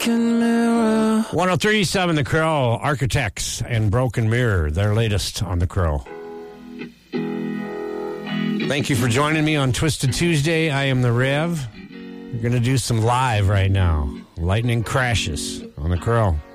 1037 The Crow, Architects and Broken Mirror, their latest on The Crow. Thank you for joining me on Twisted Tuesday. I am the Rev. We're going to do some live right now. Lightning Crashes on The Crow.